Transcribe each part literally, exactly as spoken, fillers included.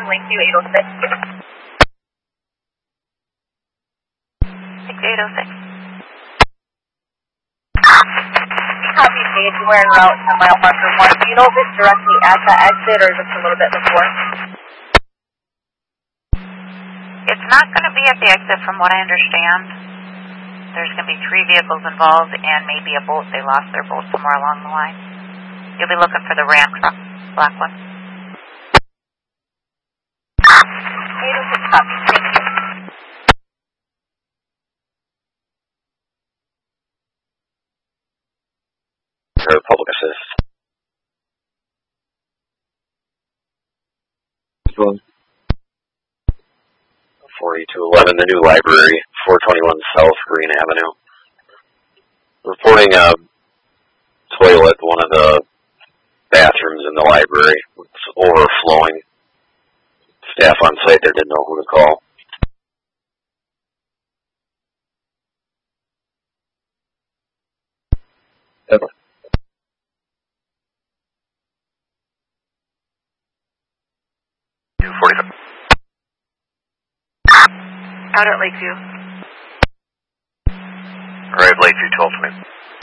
Lakeview eight oh six. Lakeview eight oh six. Copy page, we're en route to mile marker one. Do you know if it's directly at the exit or just a little bit before? It's not going to be at the exit from what I understand. There's going to be three vehicles involved and maybe a boat. They lost their boat somewhere along the line. You'll be looking for the Ram truck, black one. eight oh six copy, thank you. Public assist. forty-two eleven, the new library, four twenty-one South Green Avenue. Reporting a toilet, one of the bathrooms in the library. It's overflowing. Staff on site there didn't know who to call. Ever. two forty-five. Out at Lakeview. Right, Lakeview, told me.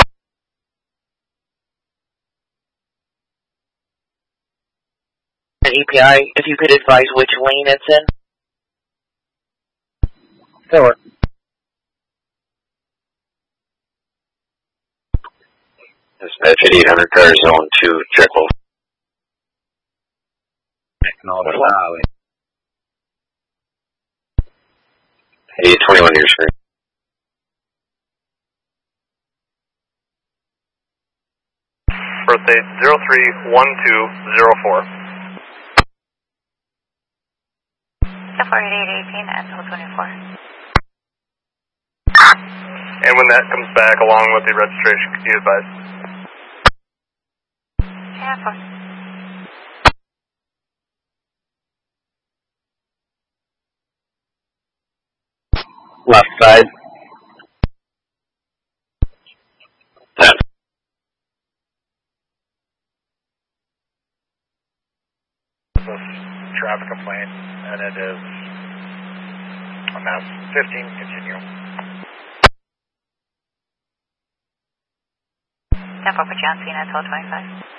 An E P I, if you could advise which lane it's in. Filler. Dispatch at eight hundred car zone two, check low. eight twenty-one to your screen. Birthday zero three one two zero four. forty-eight eighteen at twenty-four. And when that comes back along with the registration, could you advise? Yeah, of course. Left side. ten. Traffic complaint, and it is on map fifteen, continue. ten four for John Cena, twelve twenty-five.